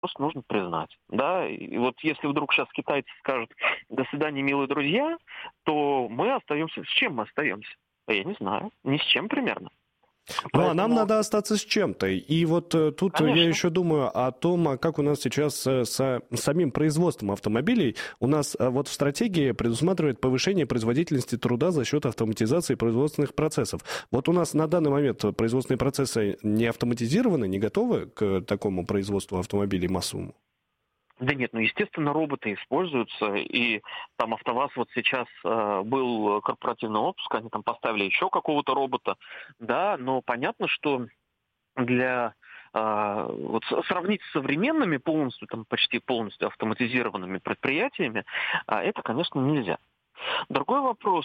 просто нужно признать. Да? И вот если вдруг сейчас китайцы скажут «до свидания, милые друзья», то мы остаемся... С чем мы остаемся? Я не знаю. Ни с чем примерно. Ну, а нам Поэтому, надо остаться с чем-то. И вот тут я конечно. еще думаю о том, как у нас сейчас с самим производством автомобилей. У нас вот в стратегии предусматривает повышение производительности труда за счет автоматизации производственных процессов. Вот у нас на данный момент производственные процессы не автоматизированы, не готовы к такому производству автомобилей массовому? Да нет, ну, естественно, роботы используются, и там АвтоВАЗ вот сейчас был корпоративный отпуск, они там поставили еще какого-то робота, да, но понятно, что для вот сравнить с современными полностью, там почти полностью автоматизированными предприятиями, это, конечно, нельзя. Другой вопрос,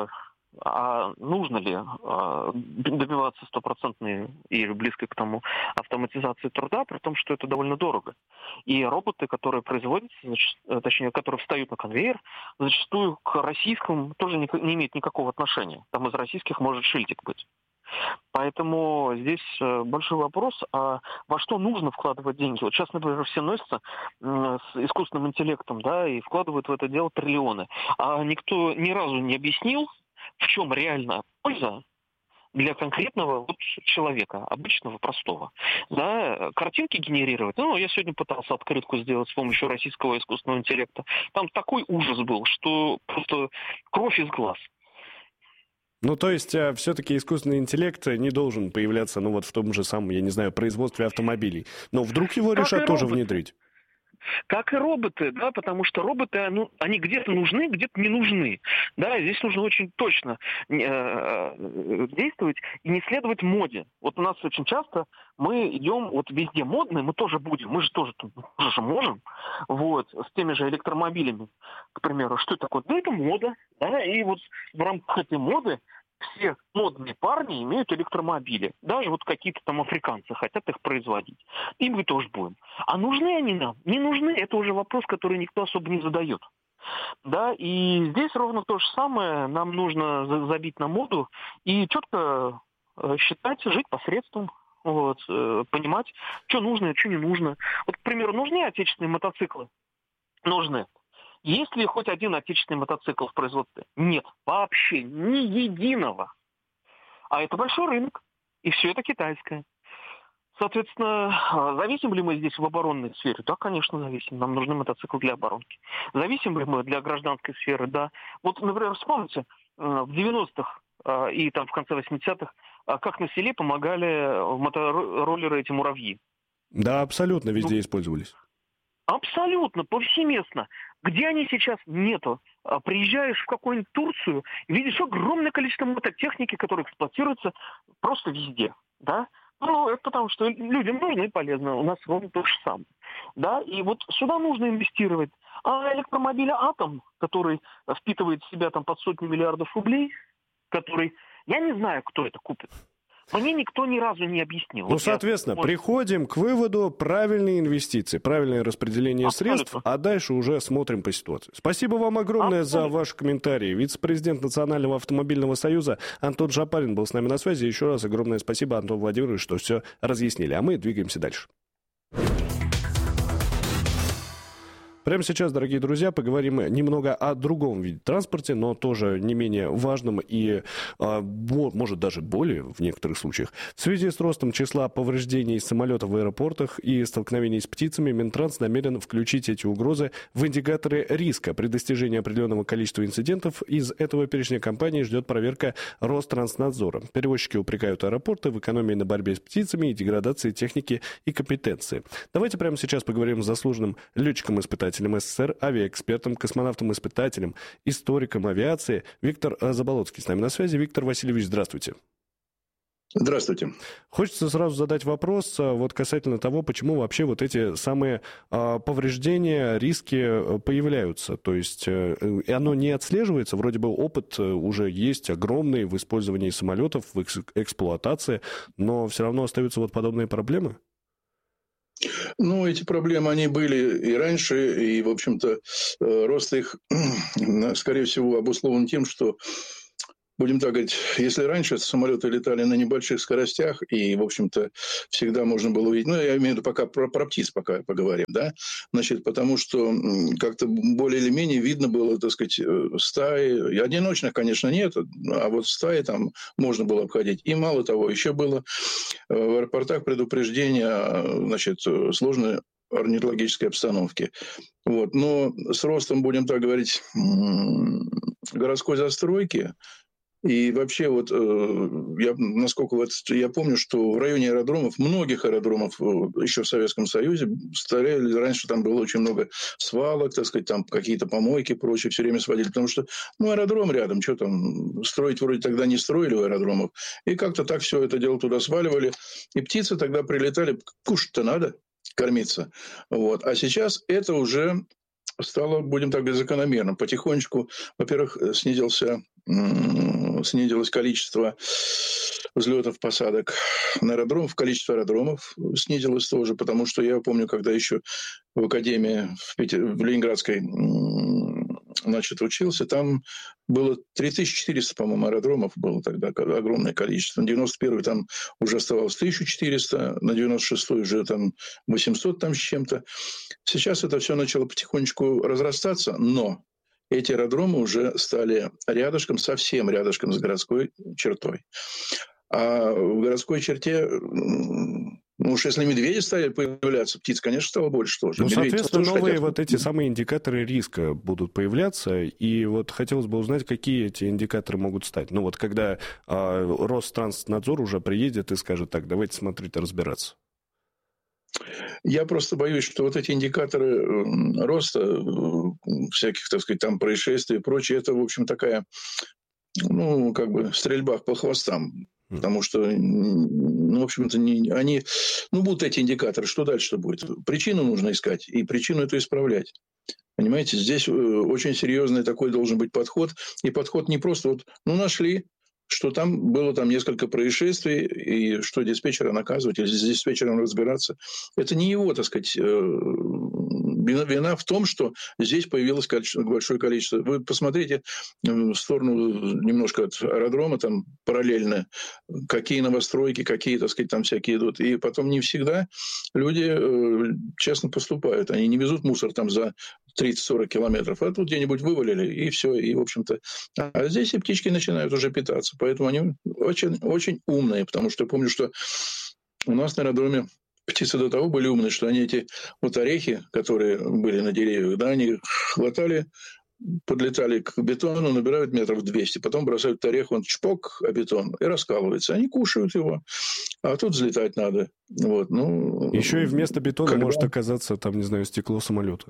а нужно ли добиваться стопроцентной или близкой к тому автоматизации труда, при том, что это довольно дорого. И роботы, которые производятся, точнее, которые встают на конвейер, зачастую к российскому тоже не имеют никакого отношения. Там из российских может шильдик быть. Поэтому здесь большой вопрос, а во что нужно вкладывать деньги? Вот сейчас, например, все носятся с искусственным интеллектом, да, и вкладывают в это дело триллионы. А никто ни разу не объяснил, в чем реальная польза для конкретного вот человека, обычного, простого. Да, картинки генерировать. Ну, я сегодня пытался открытку сделать с помощью российского искусственного интеллекта. Там такой ужас был, что просто кровь из глаз. Ну, то есть, все-таки искусственный интеллект не должен появляться, ну, вот в том же самом, я не знаю, производстве автомобилей. Но вдруг его Как и решат тоже роботы. внедрить? Как и роботы, да, потому что роботы, ну, они где-то нужны, где-то не нужны. Да, и здесь нужно очень точно действовать и не следовать моде. Вот у нас очень часто мы идем, вот везде модные, мы тоже будем, мы же тоже можем, вот, с теми же электромобилями, к примеру, что это такое? Да это мода, да, и вот в рамках этой моды все модные парни имеют электромобили. Да, и вот какие-то там африканцы хотят их производить. И мы тоже будем. А нужны они нам? Не нужны. Это уже вопрос, который никто особо не задает. Да, и здесь ровно то же самое. Нам нужно забить на моду и четко считать, жить посредством. Вот, понимать, что нужно, а что не нужно. Вот, к примеру, нужны отечественные мотоциклы? Нужны. Есть ли хоть один отечественный мотоцикл в производстве? Нет, вообще ни единого. А это большой рынок, и все это китайское. Соответственно, зависим ли мы здесь в оборонной сфере? Да, конечно, зависим. Нам нужны мотоциклы для оборонки. Зависим ли мы для гражданской сферы? Да. Вот, например, вспомните, в 90-х и там в конце 80-х, как на селе помогали мотороллеры эти муравьи. Да, абсолютно Ну, везде использовались. абсолютно, повсеместно. Где они сейчас? Нету. Приезжаешь в какую-нибудь Турцию, видишь огромное количество мототехники, которая эксплуатируется просто везде. Да? Ну, это потому что людям нужно и полезно. У нас ровно то же самое. Да? И вот сюда нужно инвестировать. А электромобиль «Атом», который впитывает в себя там под сотни миллиардов рублей, который... Я не знаю, кто это купит. Мне никто ни разу не объяснил. Ну, Вот я, соответственно, может, приходим к выводу: правильные инвестиции, правильное распределение средств, абсолютно. а дальше уже смотрим по ситуации. Спасибо вам огромное за Абсолютно. ваш комментарий. Вице-президент Национального автомобильного союза Антон Жапарин был с нами на связи. Еще раз огромное спасибо, Антон Владимирович, что все разъяснили. А мы двигаемся дальше. Прямо сейчас, дорогие друзья, поговорим немного о другом виде транспорта, но тоже не менее важном и, может, даже более в некоторых случаях. В связи с ростом числа повреждений самолетов в аэропортах и столкновений с птицами, Минтранс намерен включить эти угрозы в индикаторы риска. При достижении определенного количества инцидентов из этого перечня компании ждет проверка Ространснадзора. Перевозчики упрекают аэропорты в экономии на борьбе с птицами и деградации техники и компетенции. Давайте прямо сейчас поговорим с заслуженным летчиком-испытателем СССР, авиаэкспертом, космонавтом-испытателем, историком авиации Виктор Заболоцкий с нами на связи. Виктор Васильевич, здравствуйте. Здравствуйте. Хочется сразу задать вопрос вот касательно того, почему вообще вот эти самые повреждения, риски появляются. То есть и оно не отслеживается, вроде бы опыт уже есть огромный в использовании самолетов, в эксплуатации, но все равно остаются вот подобные проблемы? Ну, эти проблемы, они были и раньше, и, в общем-то, рост их, скорее всего, обусловлен тем, что будем так говорить, если раньше самолеты летали на небольших скоростях, и, в общем-то, всегда можно было увидеть, я имею в виду пока про птиц пока поговорим, да, значит, потому что как-то более или менее видно было, так сказать, стаи, и одиночных, конечно, нет, а вот стаи там можно было обходить. И мало того, еще было в аэропортах предупреждение, значит, сложной орнитологической обстановки. Вот. Но с ростом, будем так говорить, городской застройки и вообще насколько я помню, что в районе аэродромов, многих аэродромов еще в Советском Союзе стояли, раньше там было очень много свалок, так сказать, там какие-то помойки и прочее, все время сводили, потому что, аэродром рядом, что там, строить вроде тогда не строили в аэродромах, и как-то так все это дело туда сваливали, и птицы тогда прилетали, кушать-то надо, кормиться. Вот. А сейчас это уже стало, будем так говорить, закономерным. Потихонечку, во-первых, снизилось количество взлетов, посадок на аэродромах, количество аэродромов снизилось тоже, потому что я помню, когда еще в академии в Ленинградской учился, там было 3400, по-моему, аэродромов было тогда, огромное количество. На 91-й там уже оставалось 1400, на 96-й уже там 800 там с чем-то. Сейчас это все начало потихонечку разрастаться, но эти аэродромы уже стали рядышком, совсем рядышком с городской чертой. А в городской черте, уж если медведи стали появляться, птиц, конечно, стало больше тоже. Соответственно, новые вот эти самые индикаторы риска будут появляться. И вот хотелось бы узнать, какие эти индикаторы могут стать. Когда Ространснадзор уже приедет и скажет, так, давайте смотреть и разбираться. Я просто боюсь, что вот эти индикаторы роста всяких, так сказать, там происшествий и прочее, это, в общем, такая, стрельба по хвостам. Потому что, в общем-то, они... будут эти индикаторы, что дальше-то будет? Причину нужно искать, и причину эту исправлять. Понимаете, здесь очень серьезный такой должен быть подход. И подход не просто нашли, что там было несколько происшествий, и что диспетчера наказывать, или с диспетчером разбираться. Это не его, так сказать, вина в том, что здесь появилось большое количество. Вы посмотрите в сторону немножко от аэродрома, там параллельно, какие новостройки, какие, так сказать, там всякие идут. И потом не всегда люди честно поступают. Они не везут мусор там за 30-40 километров, а тут где-нибудь вывалили, и все, и, в общем-то... А здесь и птички начинают уже питаться. Поэтому они очень, очень умные, потому что я помню, что у нас на аэродроме птицы до того были умные, что они эти орехи, которые были на деревьях, да, они хватали, подлетали к бетону, набирают метров 200, потом бросают орех, он чпок, а бетон, и раскалывается. Они кушают его, а тут взлетать надо. Вот, еще и вместо бетона может оказаться, стекло самолета.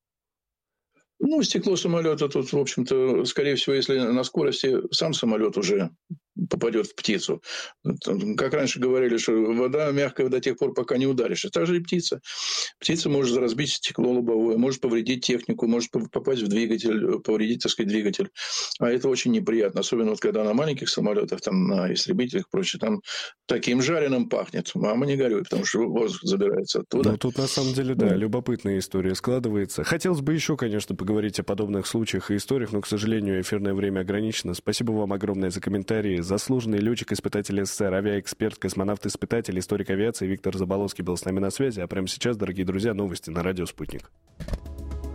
Стекло самолета тут, в общем-то, скорее всего, если на скорости сам самолет уже попадет в птицу. Как раньше говорили, что вода мягкая до тех пор, пока не ударишь. И так же и птица. Птица может разбить стекло лобовое, может повредить технику, может попасть в двигатель, повредить, так сказать, двигатель. А это очень неприятно. Особенно когда на маленьких самолетах, там, на истребителях и прочее, там таким жареным пахнет. Мама, не горюй, потому что воздух забирается оттуда. Тут на самом деле, да, любопытная история складывается. Хотелось бы еще, конечно, поговорить о подобных случаях и историях, но, к сожалению, эфирное время ограничено. Спасибо вам огромное за комментарии. Заслуженный летчик-испытатель СССР, авиаэксперт, космонавт-испытатель, историк авиации Виктор Заболоцкий был с нами на связи. А прямо сейчас, дорогие друзья, новости на радио «Спутник».